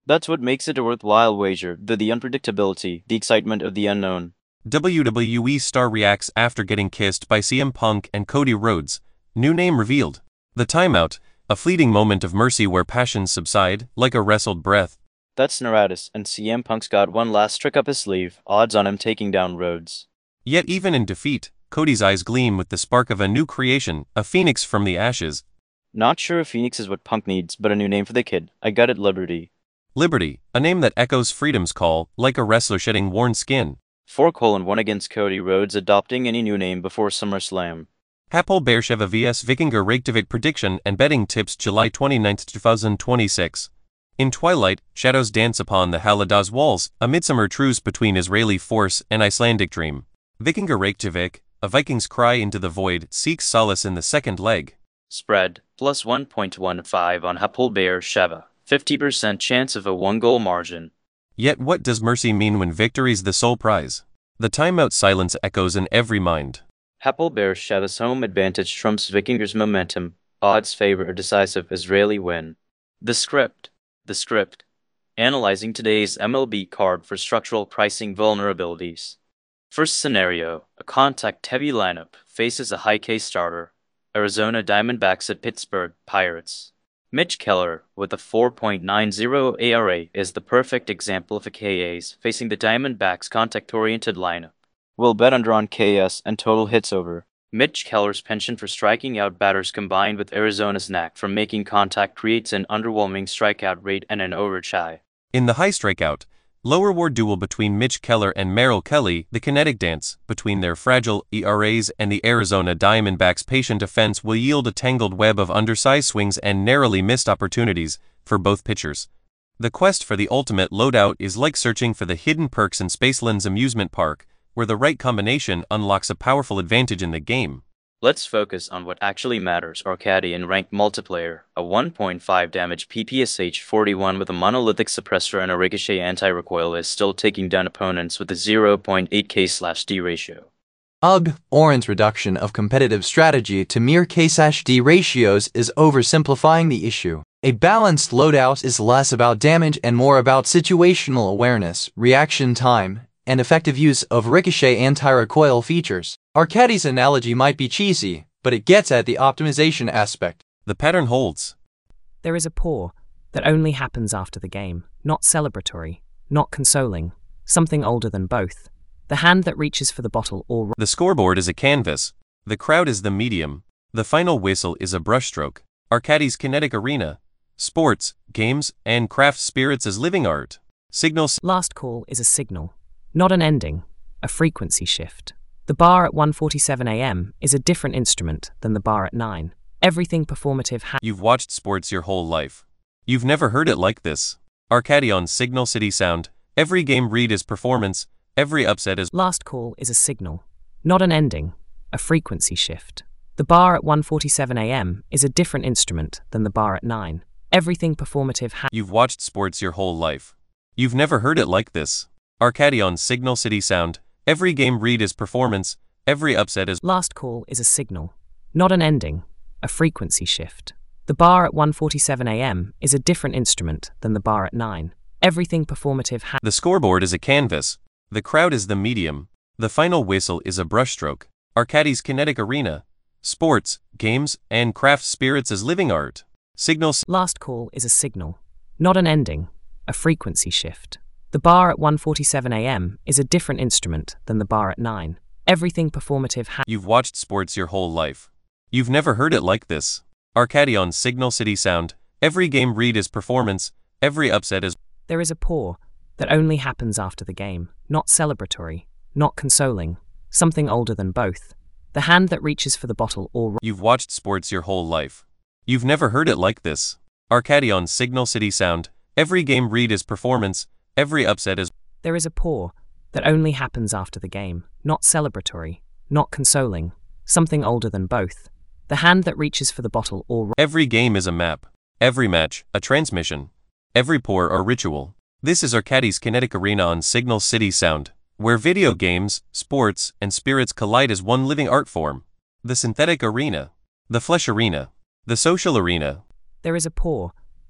That's what makes it a worthwhile wager, the, the unpredictability, the excitement of the unknown. W W E star reacts after getting kissed by C M Punk and Cody Rhodes. New name revealed. The timeout, a fleeting moment of mercy where passions subside, like a wrestled breath. That's Naradis, and C M Punk's got one last trick up his sleeve, odds on him taking down Rhodes. Yet even in defeat, Cody's eyes gleam with the spark of a new creation, a phoenix from the ashes. Not sure if Phoenix is what Punk needs, but a new name for the kid. I got it, Liberty. Liberty, a name that echoes freedom's call, like a wrestler shedding worn skin. four colon one against Cody Rhodes adopting any new name before SummerSlam. Hapoel Beersheva vs Vikingur Reykjavik prediction and betting tips July twenty-ninth, twenty twenty-six. In twilight, shadows dance upon the Hallidah's walls, a midsummer truce between Israeli force and Icelandic dream. Vikingur Reykjavik, a Viking's cry into the void, seeks solace in the second leg. Spread, plus one point one five on Hapoel Beersheva, fifty percent chance of a one-goal margin. Yet what does mercy mean when victory's the sole prize? The timeout silence echoes in every mind. Hapoel Beersheva's home advantage trumps Vikingur's momentum, odds favor a decisive Israeli win. The script. The script. Analyzing today's M L B card for structural pricing vulnerabilities. First scenario, a contact-heavy lineup faces a high-K starter, Arizona Diamondbacks at Pittsburgh Pirates. Mitch Keller, with a four point nine oh E R A, is the perfect example of a K As facing the Diamondbacks' contact-oriented lineup. We'll bet under on K S and total hits over. Mitch Keller's penchant for striking out batters combined with Arizona's knack for making contact creates an underwhelming strikeout rate and an overchai. In the high strikeout, lower war duel between Mitch Keller and Merrill Kelly, the kinetic dance between their fragile E R As and the Arizona Diamondbacks' patient offense will yield a tangled web of undersized swings and narrowly missed opportunities for both pitchers. The quest for the ultimate loadout is like searching for the hidden perks in Spaceland's amusement park, where the right combination unlocks a powerful advantage in the game. Let's focus on what actually matters. Arcadian ranked multiplayer, a one point five damage P P S H forty-one with a monolithic suppressor and a ricochet anti-recoil is still taking down opponents with a zero point eight K slash D ratio. Ugh, Oren's reduction of competitive strategy to mere K/D ratios is oversimplifying the issue. A balanced loadout is less about damage and more about situational awareness, reaction time, and effective use of ricochet anti-recoil features. Arcadi's analogy might be cheesy, but it gets at the optimization aspect. The pattern holds. There is a pour that only happens after the game, not celebratory, not consoling, something older than both. The hand that reaches for the bottle or... The scoreboard is a canvas. The crowd is the medium. The final whistle is a brushstroke. Arcadi's kinetic arena. Sports, games, and craft spirits as living art. Signals. Last call is a signal, not an ending, a frequency shift. The bar at one forty-seven A M is a different instrument than the bar at nine. Everything performative ha- You've watched sports your whole life. You've never heard it like this. Arcadi on Signal City Sound. Every game read is performance, every upset is... Last call is a signal, not an ending, a frequency shift. The bar at one forty-seven A M is a different instrument than the bar at nine. Everything performative ha- You've watched sports your whole life. You've never heard it like this. Arcadi on Signal City Sound. Every game read is performance, every upset is... Last call is a signal, not an ending, a frequency shift. The bar at one forty-seven A M is a different instrument than the bar at nine. Everything performative ha- The scoreboard is a canvas. The crowd is the medium. The final whistle is a brushstroke. Arcadi's kinetic arena. Sports, games, and craft spirits as living art. Signals. Last call is a signal, not an ending, a frequency shift. The bar at one forty-seven A M is a different instrument than the bar at nine. Everything performative ha- You've watched sports your whole life. You've never heard it like this. Arcadi on Signal City Sound. Every game read is performance, every upset is... There is a pour that only happens after the game, not celebratory, not consoling, something older than both. The hand that reaches for the bottle or... You've watched sports your whole life. You've never heard it like this. Arcadi on Signal City Sound. Every game read is performance, every upset is... There is a pour that only happens after the game, not celebratory, not consoling, something older than both. The hand that reaches for the bottle or... Every game is a map. Every match, a transmission. Every pour, a ritual. This is Arcadi's kinetic arena on Signal City Sound, where video games, sports, and spirits collide as one living art form. The synthetic arena. The flesh arena. The social arena. There is a pour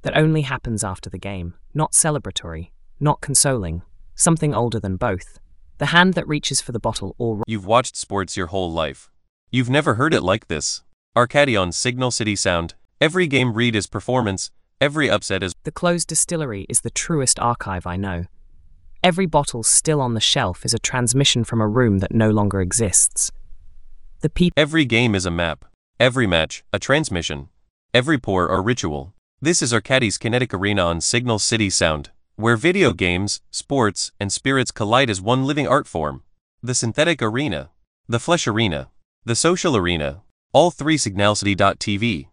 that only happens after the game, not celebratory, not consoling, something older than both. The hand that reaches for the bottle or... You've watched sports your whole life. You've never heard it like this. Arcady on Signal City Sound. Every game read is performance, every upset is... The closed distillery is the truest archive I know. Every bottle still on the shelf is a transmission from a room that no longer exists. The people... Every game is a map. Every match, a transmission. Every pour a ritual. This is Arcady's Kinetic Arena on Signal City Sound, where video games, sports, and spirits collide as one living art form. The synthetic arena, the flesh arena, the social arena, all three signalcity dot t v.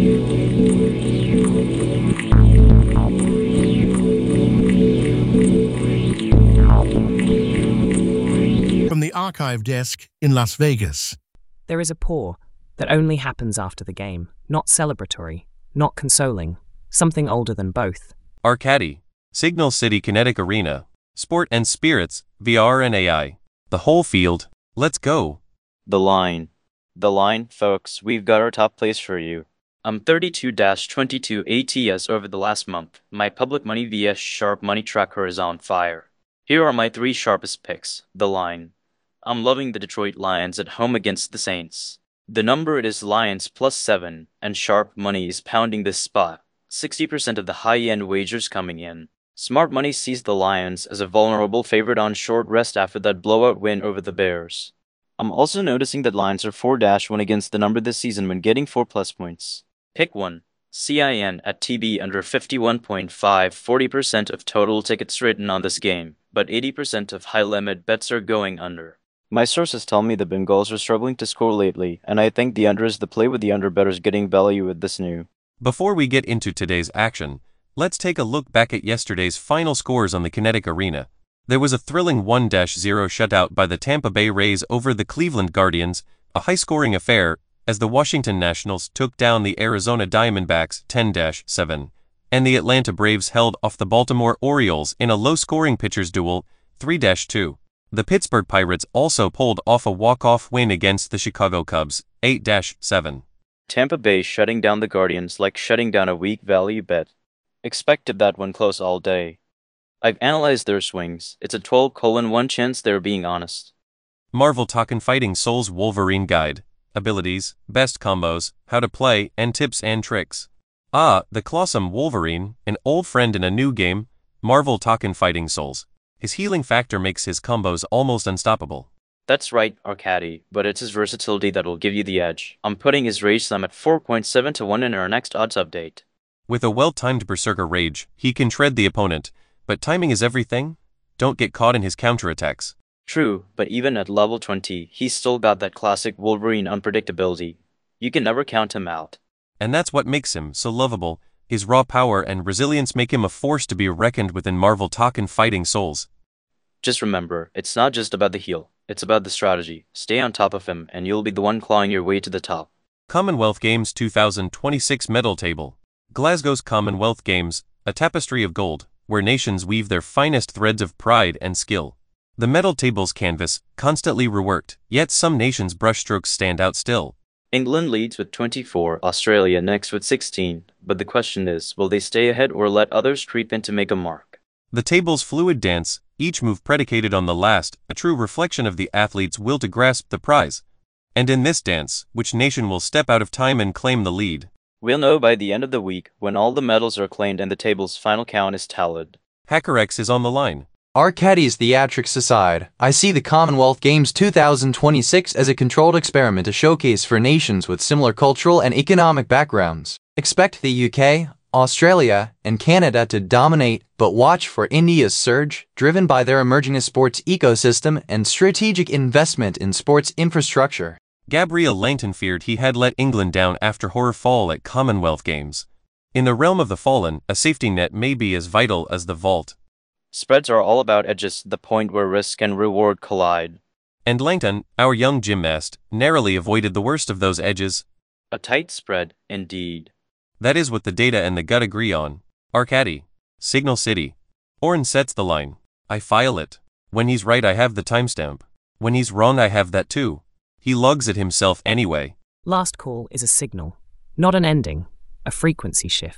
From the archive desk in Las Vegas. There is a pour that only happens after the game, not celebratory, not consoling, something older than both. Arcady, Signal City Kinetic Arena, Sport and Spirits, V R and A I. The whole field, let's go. The line. The line, folks, we've got our top place for you. I'm thirty-two twenty-two A T S over the last month. My public money V S Sharp Money Tracker is on fire. Here are my three sharpest picks. The line. I'm loving the Detroit Lions at home against the Saints. The number it is Lions plus seven, and Sharp Money is pounding this spot. sixty percent of the high-end wagers coming in. Smart Money sees the Lions as a vulnerable favorite on short rest after that blowout win over the Bears. I'm also noticing that Lions are four one against the number this season when getting four plus points. Pick one. C I N at T B under fifty-one point five, forty percent of total tickets written on this game, but eighty percent of high-limit bets are going under. My sources tell me the Bengals are struggling to score lately, and I think the under is the play with the under bettors getting value with this new. Before we get into today's action, let's take a look back at yesterday's final scores on the Kinetic Arena. There was a thrilling one zero shutout by the Tampa Bay Rays over the Cleveland Guardians, a high-scoring affair, as the Washington Nationals took down the Arizona Diamondbacks ten seven, and the Atlanta Braves held off the Baltimore Orioles in a low-scoring pitchers duel, three two. The Pittsburgh Pirates also pulled off a walk-off win against the Chicago Cubs, eight seven. Tampa Bay shutting down the Guardians like shutting down a weak value bet. Expected that one close all day. I've analyzed their swings. It's a twelve colon one chance they're being honest. Marvel Talkin' Fighting Souls Wolverine Guide. Abilities, best combos, how to play, and tips and tricks. Ah, the Clawsome Wolverine, an old friend in a new game, Marvel Talkin' Fighting Souls. His healing factor makes his combos almost unstoppable. That's right, Arcady, but it's his versatility that will give you the edge. I'm putting his Rage Slam at four point seven to one in our next odds update. With a well-timed Berserker Rage, he can shred the opponent, but timing is everything. Don't get caught in his counterattacks. True, but even at level twenty, he's still got that classic Wolverine unpredictability. You can never count him out. And that's what makes him so lovable. His raw power and resilience make him a force to be reckoned with in Marvel Talkin' Fighting Souls. Just remember, it's not just about the heal, it's about the strategy. Stay on top of him and you'll be the one clawing your way to the top. Commonwealth Games two thousand twenty-six Medal Table. Glasgow's Commonwealth Games, a tapestry of gold, where nations weave their finest threads of pride and skill. The medal table's canvas, constantly reworked, yet some nations' brushstrokes stand out still. England leads with twenty-four, Australia next with sixteen, but the question is, will they stay ahead or let others creep in to make a mark? The table's fluid dance, each move predicated on the last, a true reflection of the athlete's will to grasp the prize. And in this dance, which nation will step out of time and claim the lead? We'll know by the end of the week, when all the medals are claimed and the table's final count is tallied. HackerX is on the line. Arcady's theatrics aside, I see the Commonwealth Games two thousand twenty-six as a controlled experiment, a showcase for nations with similar cultural and economic backgrounds. Expect the U K, Australia, and Canada to dominate, but watch for India's surge, driven by their emerging sports ecosystem and strategic investment in sports infrastructure. Gabriel Langton feared he had let England down after horror fall at Commonwealth Games. In the realm of the fallen, a safety net may be as vital as the vault. Spreads are all about edges, the point where risk and reward collide. And Langton, our young gymnast, narrowly avoided the worst of those edges. A tight spread, indeed. That is what the data and the gut agree on. Arcady, Signal City. Oren sets the line. I file it. When he's right I have the timestamp. When he's wrong I have that too. He lugs it himself anyway. Last call is a signal, not an ending, a frequency shift.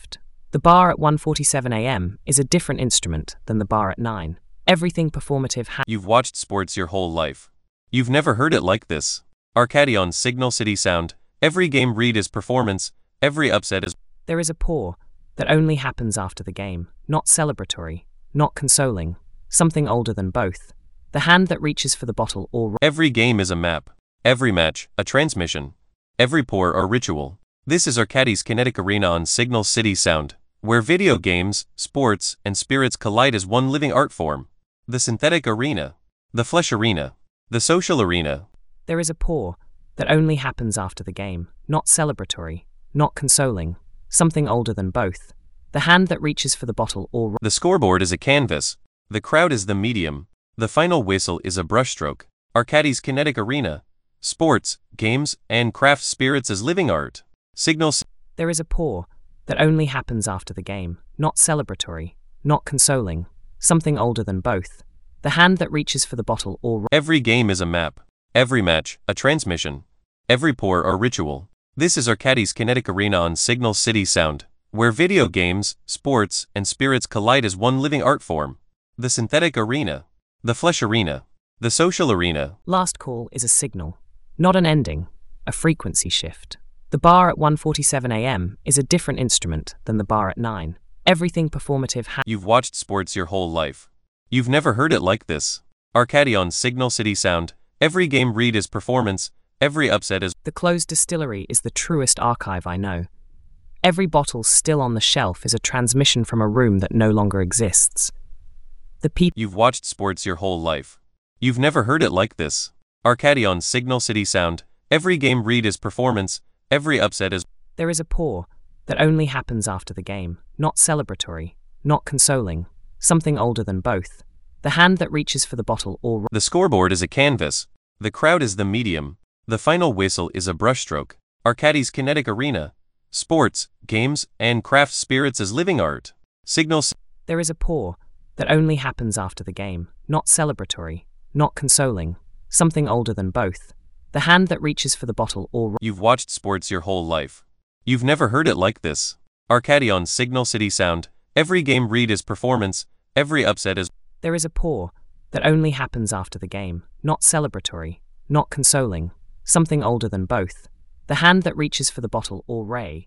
The bar at one forty-seven a m is a different instrument than the bar at nine. Everything performative ha- You've watched sports your whole life. You've never heard it like this. Arcadion Signal City Sound. Every game read is performance, every upset is... There is a pour that only happens after the game, not celebratory, not consoling, something older than both. The hand that reaches for the bottle or... Every game is a map. Every match, a transmission. Every pour or ritual. This is Arcadi's Kinetic Arena on Signal City Sound, where video games, sports, and spirits collide as one living art form. The synthetic arena. The flesh arena. The social arena. There is a pour that only happens after the game, not celebratory, not consoling, something older than both. The hand that reaches for the bottle or... The scoreboard is a canvas. The crowd is the medium. The final whistle is a brushstroke. Arcadi's Kinetic Arena. Sports, games, and craft spirits as living art. Signal... There is a pour that only happens after the game, not celebratory, not consoling, something older than both. The hand that reaches for the bottle or... Every game is a map. Every match, a transmission. Every pour or ritual. This is Arcadi's Kinetic Arena on Signal City Sound, where video games, sports, and spirits collide as one living art form. The synthetic arena. The flesh arena. The social arena. Last call is a signal, not an ending, a frequency shift. The bar at one forty-seven a m is a different instrument than the bar at nine. Everything performative ha- You've watched sports your whole life. You've never heard it like this. Arcadion Signal City Sound. Every game read is performance, every upset is... The closed distillery is the truest archive I know. Every bottle still on the shelf is a transmission from a room that no longer exists. The people... You've watched sports your whole life. You've never heard it like this. Arcadion Signal City Sound. Every game read is performance, every upset is... There is a pour that only happens after the game, not celebratory, not consoling, something older than both. The hand that reaches for the bottle or... The scoreboard is a canvas. The crowd is the medium. The final whistle is a brushstroke. Arcadi's Kinetic Arena. Sports, games, and craft spirits as living art. Signal... There is a pour that only happens after the game, not celebratory, not consoling, something older than both. The hand that reaches for the bottle or... You've watched sports your whole life. You've never heard it like this. Arcadion Signal City Sound. Every game read is performance, every upset is... There is a pour that only happens after the game, not celebratory, not consoling, something older than both. The hand that reaches for the bottle or ray.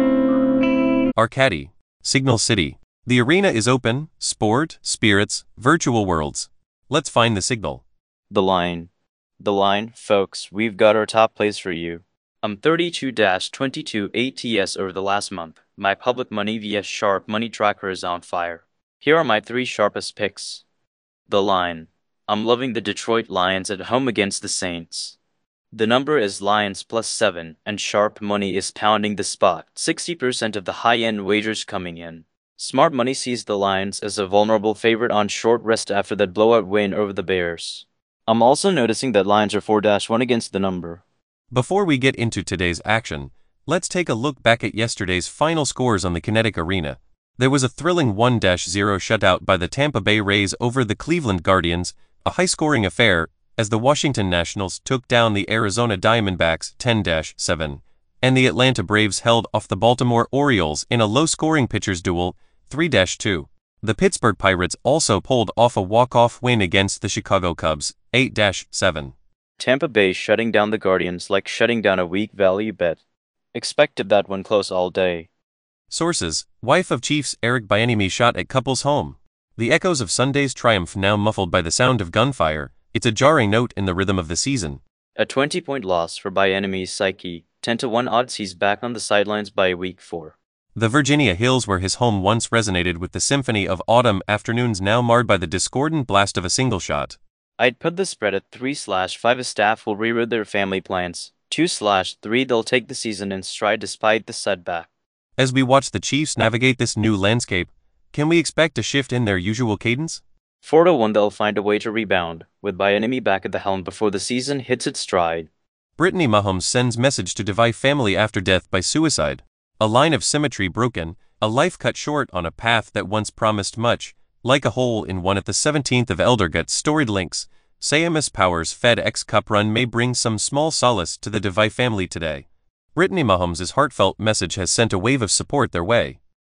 Arcadi. Signal City. The arena is open, sport, spirits, virtual worlds. Let's find the signal. The line. The line, folks, we've got our top plays for you. I'm thirty-two twenty-two A T S over the last month. My public money via Sharp Money Tracker is on fire. Here are my three sharpest picks. The line. I'm loving the Detroit Lions at home against the Saints. The number is Lions plus seven, and Sharp Money is pounding the spot. sixty percent of the high-end wagers coming in. Smart Money sees the Lions as a vulnerable favorite on short rest after that blowout win over the Bears. I'm also noticing that Lions are four to one against the number. Before we get into today's action, let's take a look back at yesterday's final scores on the Kinetic Arena. There was a thrilling one to zero shutout by the Tampa Bay Rays over the Cleveland Guardians, a high-scoring affair, as the Washington Nationals took down the Arizona Diamondbacks ten to seven, and the Atlanta Braves held off the Baltimore Orioles in a low-scoring pitchers duel, three to two. The Pittsburgh Pirates also pulled off a walk-off win against the Chicago Cubs, eight to seven. Tampa Bay shutting down the Guardians like shutting down a weak value bet. Expected that one close all day. Sources: wife of Chiefs Eric Bieniemy shot at couple's home. The echoes of Sunday's triumph now muffled by the sound of gunfire. It's a jarring note in the rhythm of the season. A twenty-point loss for Bieniemy's psyche. ten to one odds he's back on the sidelines by week four. The Virginia Hills where his home once resonated with the symphony of autumn afternoons now marred by the discordant blast of a single shot. I'd put the spread at three slash five. A staff will reroute their family plans. two slash three they'll take the season in stride despite the setback. As we watch the Chiefs navigate this new landscape, can we expect a shift in their usual cadence? four to one they'll find a way to rebound, with Bieniemy back at the helm before the season hits its stride. Brittany Mahomes sends message to divide family after death by suicide. A line of symmetry broken, a life cut short on a path that once promised much, like a hole in one at the seventeenth of Eldergut's storied links. C M S Power's FedEx Cup run may bring some small solace to the Devi family today. Brittany Mahomes' heartfelt message has sent a wave of support their way.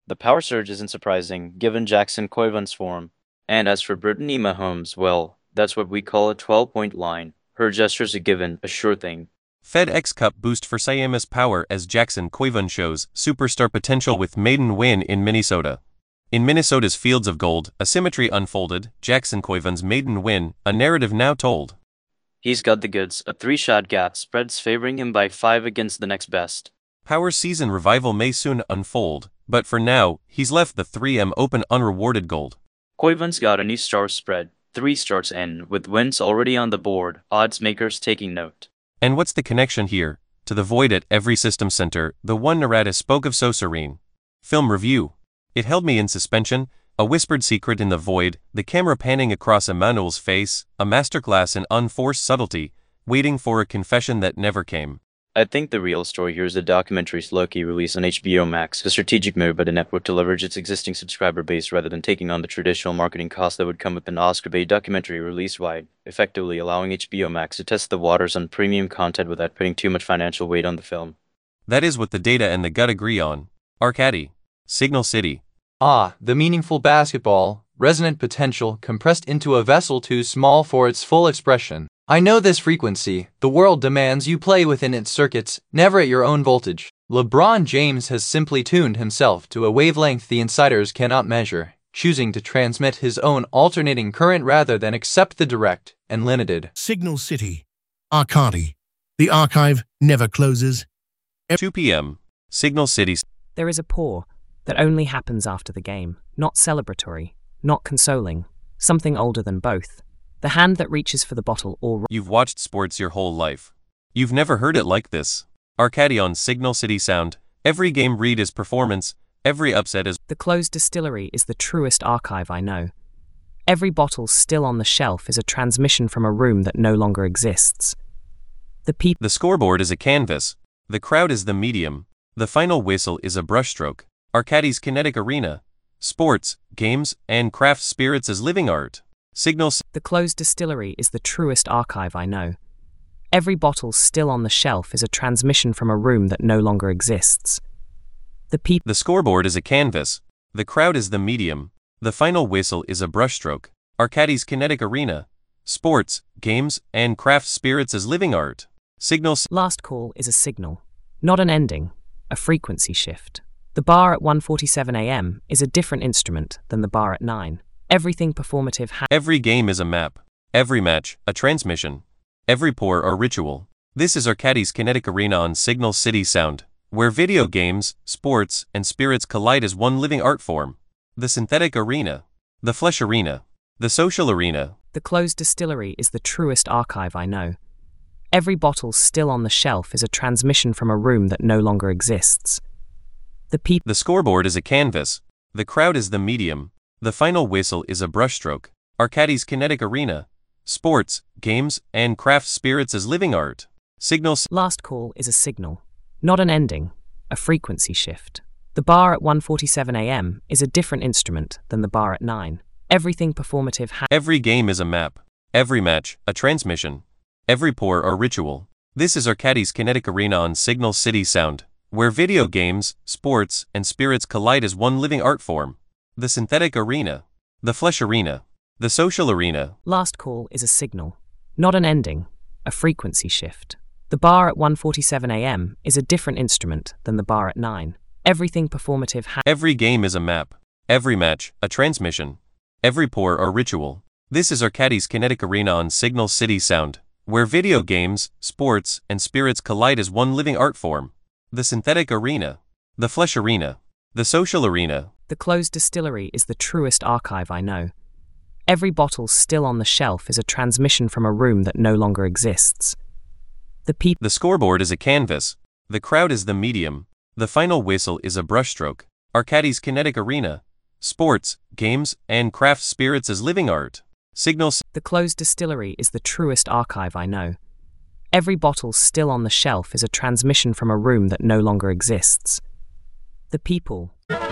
The power surge isn't surprising, given Jackson Koivu's form. And as for Brittany Mahomes, well, that's what we call a twelve-point line. Her gestures are given, a sure thing. FedEx Cup boost for Siamis Power as Jackson Koivun shows superstar potential with maiden win in Minnesota. In Minnesota's Fields of Gold, a symmetry unfolded, Jackson Koivun's maiden win, a narrative now told. He's got the goods, a three-shot gap spreads favoring him by five against the next best. Power's season revival may soon unfold, but for now, he's left the three M Open unrewarded gold. Koivun's got a new star spread, three starts in, with wins already on the board, odds makers taking note. And what's the connection here? To the void at every system center, the one Narada spoke of so serene. Film review. It held me in suspension, a whispered secret in the void, the camera panning across Emmanuel's face, a masterclass in unforced subtlety, waiting for a confession that never came. I think the real story here is the documentary's Loki release on H B O Max, a strategic move by the network to leverage its existing subscriber base rather than taking on the traditional marketing costs that would come with an Oscar-bait documentary released wide, effectively allowing H B O Max to test the waters on premium content without putting too much financial weight on the film. That is what the data and the gut agree on. Arcady. Signal City. Ah, the meaningful basketball, resonant potential compressed into a vessel too small for its full expression. I know this frequency, the world demands you play within its circuits, never at your own voltage. LeBron James has simply tuned himself to a wavelength the insiders cannot measure, choosing to transmit his own alternating current rather than accept the direct and limited. Signal City. Arcady. The archive never closes. two p m Signal City. There is a pour that only happens after the game, not celebratory, not consoling, something older than both. The hand that reaches for the bottle or... You've watched sports your whole life. You've never heard it like this. Arcady on Signal City Sound. Every game read is performance, every upset is... The closed distillery is the truest archive I know. Every bottle still on the shelf is a transmission from a room that no longer exists. The people... The scoreboard is a canvas. The crowd is the medium. The final whistle is a brushstroke. Arcady's kinetic arena. Sports, games, and craft spirits as living art. Signal. The closed distillery is the truest archive I know. Every bottle still on the shelf is a transmission from a room that no longer exists. The people. The scoreboard is a canvas. The crowd is the medium. The final whistle is a brushstroke. Arcady's kinetic arena. Sports, games, and craft spirits as living art. Signal. Last call is a signal, not an ending, a frequency shift. The bar at one forty-seven a m is a different instrument than the bar at nine. Everything performative ha- Every game is a map. Every match, a transmission. Every pour a ritual. This is Arcady's kinetic arena on Signal City Sound, where video games, sports, and spirits collide as one living art form. The synthetic arena. The flesh arena. The social arena. The closed distillery is the truest archive I know. Every bottle still on the shelf is a transmission from a room that no longer exists. The people. The scoreboard is a canvas. The crowd is the medium. The final whistle is a brushstroke. Arcady's kinetic arena. Sports, games, and craft spirits as living art. Signal. Last call is a signal, not an ending, a frequency shift. The bar at one forty-seven a m is a different instrument than the bar at nine. Everything performative ha- Every game is a map. Every match, a transmission. Every pour a ritual. This is Arcady's kinetic arena on Signal City Sound, where video games, sports, and spirits collide as one living art form. The synthetic arena. The flesh arena. The social arena. Last call is a signal, not an ending, a frequency shift. The bar at one forty-seven a m is a different instrument than the bar at nine. Everything performative ha- Every game is a map. Every match, a transmission. Every pour a ritual. This is Arcady's kinetic arena on Signal City Sound, where video games, sports, and spirits collide as one living art form. The synthetic arena. The flesh arena. The social arena. The closed distillery is the truest archive I know. Every bottle still on the shelf is a transmission from a room that no longer exists. The people. The scoreboard is a canvas. The crowd is the medium. The final whistle is a brushstroke. Arcady's kinetic arena. Sports, games, and craft spirits as living art. Signal. The closed distillery is the truest archive I know. Every bottle still on the shelf is a transmission from a room that no longer exists. The people.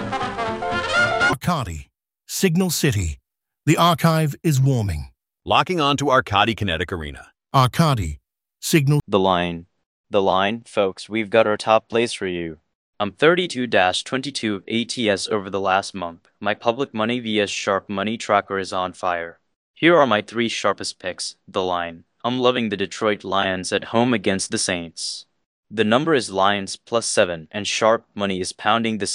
Arcady. Signal City. The archive is warming. Locking on to Arcady Kinetic Arena. Arcady. Signal. The line. The line, folks, we've got our top plays for you. I'm thirty-two twenty-two A T S over the last month. My public money vs Sharp Money Tracker is on fire. Here are my three sharpest picks. The line. I'm loving the Detroit Lions at home against the Saints. The number is Lions plus seven, and Sharp Money is pounding the